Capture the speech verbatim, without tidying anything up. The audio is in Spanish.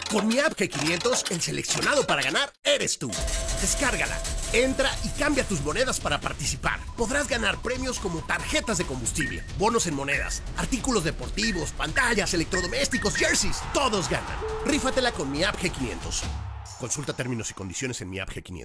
Con mi app G quinientos, el seleccionado para ganar eres tú. Descárgala, entra y cambia tus monedas para participar. Podrás ganar premios como tarjetas de combustible, bonos en monedas, artículos deportivos, pantallas, electrodomésticos, jerseys. Todos ganan. Rífatela con mi app G quinientos. Consulta términos y condiciones en mi app G quinientos.